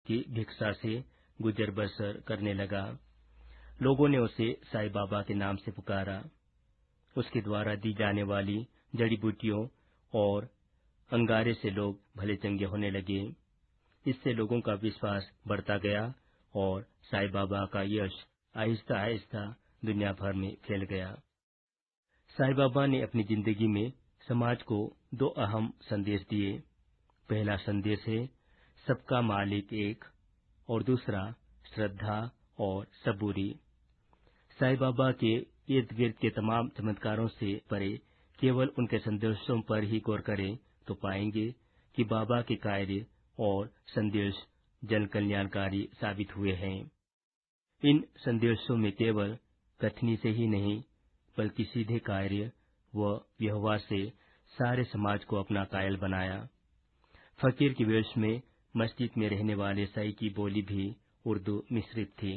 की भिक्षा से गुजर बसर करने लगा। लोगों ने उसे साईं बाबा के नाम से पुकारा। उसके द्वारा दी जाने वाली जड़ी बूटियों और अंगारे से लोग भले चंगे होने लगे। इससे लोगों का विश्वास बढ़ता गया और साईं बाबा का यश आहिस्ता आहिस्ता दुनिया भर में फैल गया। साईं बाबा ने अपनी जिंदगी में समाज को दो अहम संदेश दिए। पहला संदेश है सबका मालिक एक और दूसरा श्रद्धा और सबूरी। साईं बाबा के इर्द गिर्द के तमाम चमत्कारों से परे केवल उनके संदेशों पर ही गौर करें तो पाएंगे कि बाबा के कार्य और संदेश जन कल्याणकारी साबित हुए हैं। इन संदेशों में केवल कथनी से ही नहीं बल्कि सीधे कार्य व व्यवहार से सारे समाज को अपना कायल बनाया। फकीर के वेश में मस्जिद में रहने वाले साईं की बोली भी उर्दू मिश्रित थी।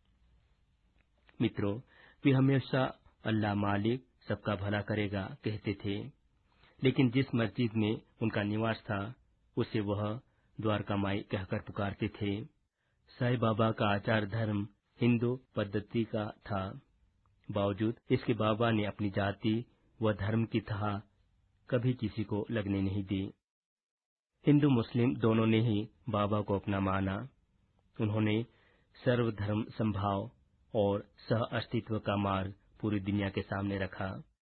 मित्रों, वे हमेशा अल्लाह मालिक सबका भला करेगा कहते थे, लेकिन जिस मस्जिद में उनका निवास था उसे वह द्वारका माई कहकर पुकारते थे। साईं बाबा का आचार धर्म हिंदू पद्धति का था। बावजूद इसके बाबा ने अपनी जाति व धर्म की थाह कभी किसी को लगने नहीं दी। हिंदू मुस्लिम दोनों ने ही बाबा को अपना माना। उन्होंने सर्वधर्म संभाव और सह अस्तित्व का मार्ग पूरी दुनिया के सामने रखा।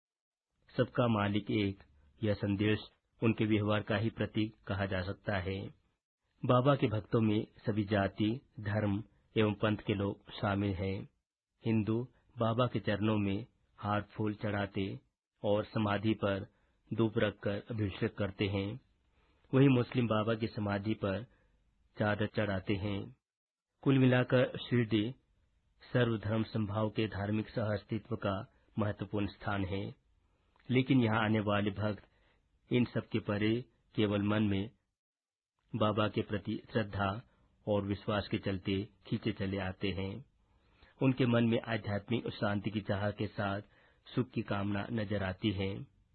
सबका मालिक एक, यह संदेश उनके व्यवहार का ही प्रतीक कहा जा सकता है। बाबा के भक्तों में सभी जाति, धर्म एवं पंथ के लोग शामिल हैं। हिंदू बाबा के चरणों में हार फूल चढ़ाते और समाधि पर धूप रखकर अभिषेक करते हैं। वहीं मुस्लिम बाबा की समाधि पर चादर चढ़ाते हैं। कुल मिलाकर शिरडी सर्वधर्म संभाव के धार्मिक सह अस्तित्व का महत्वपूर्ण स्थान है। लेकिन यहाँ आने वाले भक्त इन सब के परे केवल मन में बाबा के प्रति श्रद्धा और विश्वास के चलते खींचे चले आते हैं। उनके मन में आध्यात्मिक शांति की चाह के साथ सुख की कामना नजर आती है।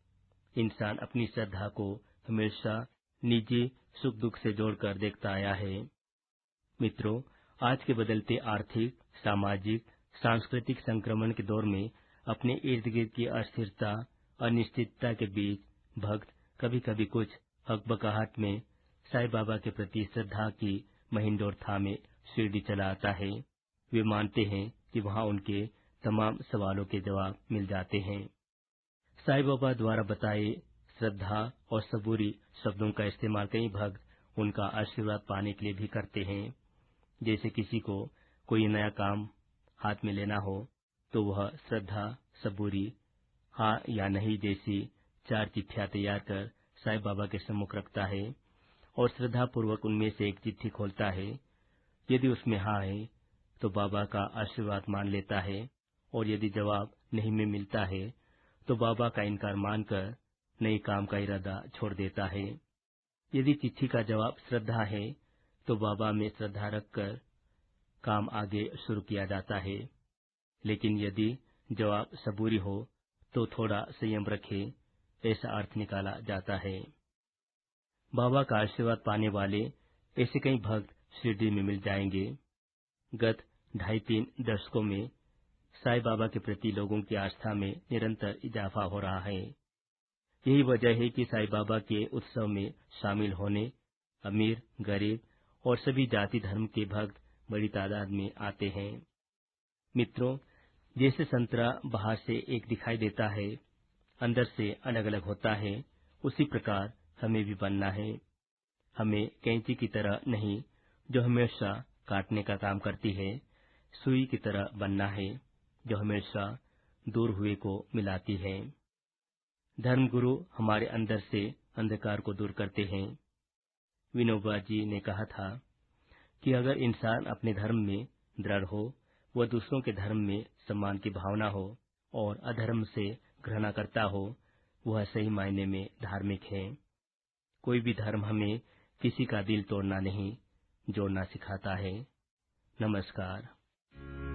इंसान अपनी श्रद्धा को हमेशा निजी सुख दुख से जोड़कर देखता आया है। मित्रों, आज के बदलते आर्थिक, सामाजिक, सांस्कृतिक संक्रमण के दौर में अपने इर्द गिर्द की अस्थिरता, अनिश्चितता के बीच भक्त कभी कभी कुछ हकबकाहट में साईं बाबा के प्रति श्रद्धा की महीन डोर थामे शिरडी चला आता है। वे मानते हैं कि वहां उनके तमाम सवालों के जवाब मिल जाते हैं। साईं बाबा द्वारा बताए श्रद्धा और सबूरी शब्दों का इस्तेमाल कई भक्त उनका आशीर्वाद पाने के लिए भी करते हैं। जैसे किसी को कोई नया काम हाथ में लेना हो तो वह श्रद्धा, सबूरी, हाँ या नहीं जैसी 4 चिट्ठियां तैयार कर साईं बाबा के सम्मुख रखता है और श्रद्धा पूर्वक उनमें से एक चिट्ठी खोलता है। यदि उसमें हाँ है तो बाबा का आशीर्वाद मान लेता है और यदि जवाब नहीं में मिलता है तो बाबा का इनकार मानकर नए काम का इरादा छोड़ देता है। यदि चिट्ठी का जवाब श्रद्धा है तो बाबा में श्रद्धा रखकर काम आगे शुरू किया जाता है। लेकिन यदि जवाब सबूरी हो तो थोड़ा संयम रखे, ऐसा अर्थ निकाला जाता है। बाबा का आशीर्वाद पाने वाले ऐसे कई भक्त शिरडी में मिल जाएंगे। गत 2.5-3 दशकों में साईं बाबा के प्रति लोगों की आस्था में निरंतर इजाफा हो रहा है। यही वजह है कि साईं बाबा के उत्सव में शामिल होने अमीर, गरीब और सभी जाति धर्म के भक्त बड़ी तादाद में आते हैं। मित्रों, जैसे संतरा बाहर से एक दिखाई देता है, अंदर से अलग अलग होता है, उसी प्रकार हमें भी बनना है। हमें कैंची की तरह नहीं, जो हमेशा काटने का काम करती है, सुई की तरह बनना है, जो हमेशा दूर हुए को मिलाती है। धर्मगुरु हमारे अंदर से अंधकार को दूर करते हैं। विनोबा जी ने कहा था कि अगर इंसान अपने धर्म में दृढ़ हो, वह दूसरों के धर्म में सम्मान की भावना हो और अधर्म से घृणा करता हो, वह सही मायने में धार्मिक है। कोई भी धर्म हमें किसी का दिल तोड़ना नहीं, जोड़ना सिखाता है। नमस्कार।